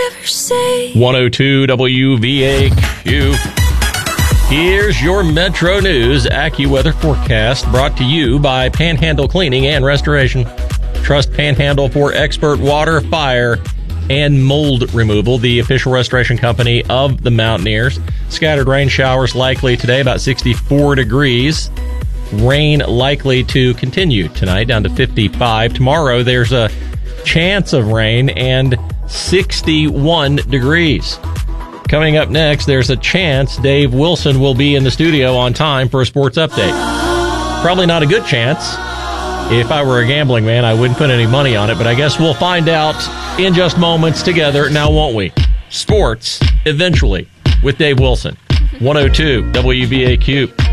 ever say? 102 WVAQ. Here's your Metro News AccuWeather forecast brought to you by Panhandle Cleaning and Restoration. Trust Panhandle for expert water, fire, and mold removal, the official restoration company of the Mountaineers. Scattered rain showers likely today, about 64 degrees. Rain likely to continue tonight, down to 55. Tomorrow, there's a chance of rain and 61 degrees. Coming up next, there's a chance Dave Wilson will be in the studio on time for a sports update. Probably not a good chance. If I were a gambling man, I wouldn't put any money on it, but I guess we'll find out in just moments together, now won't we? Sports, eventually, with Dave Wilson. 102 WVAQ.